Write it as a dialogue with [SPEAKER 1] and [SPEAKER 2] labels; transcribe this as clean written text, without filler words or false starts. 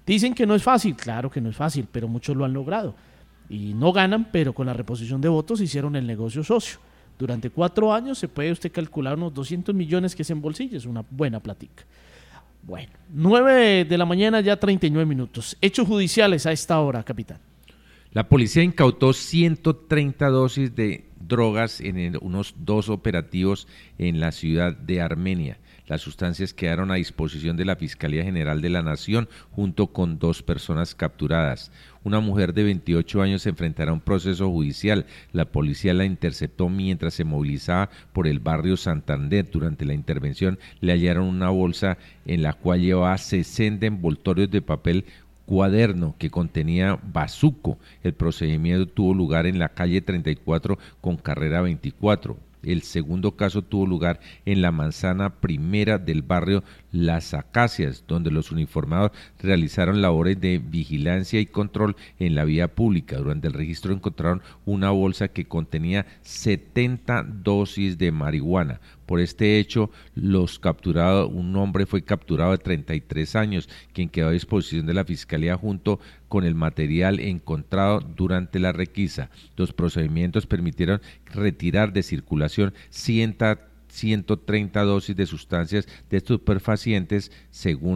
[SPEAKER 1] Dicen que no es fácil, claro que no es fácil, pero muchos lo han logrado. Y no ganan, pero con la reposición de votos hicieron el negocio socio. Durante 4 años se puede usted calcular unos 200 millones que se embolsilla, es una buena platica. Bueno, 9 de la mañana, ya 39 minutos. Hechos judiciales a esta hora, capitán.
[SPEAKER 2] La policía incautó 130 dosis de drogas en unos 2 operativos en la ciudad de Armenia. Las sustancias quedaron a disposición de la Fiscalía General de la Nación junto con 2 personas capturadas. Una mujer de 28 años se enfrentará a un proceso judicial. La policía la interceptó mientras se movilizaba por el barrio Santander. Durante la intervención le hallaron una bolsa en la cual llevaba 60 envoltorios de papel cuaderno que contenía bazuco. El procedimiento tuvo lugar en la calle 34 con carrera 24. El segundo caso tuvo lugar en la manzana primera del barrio Las Acacias, donde los uniformados realizaron labores de vigilancia y control en la vía pública. Durante el registro encontraron una bolsa que contenía 70 dosis de marihuana. Por este hecho, un hombre fue capturado de 33 años, quien quedó a disposición de la Fiscalía junto con el material encontrado durante la requisa. Los procedimientos permitieron retirar de circulación 130 dosis de sustancias de estupefacientes, según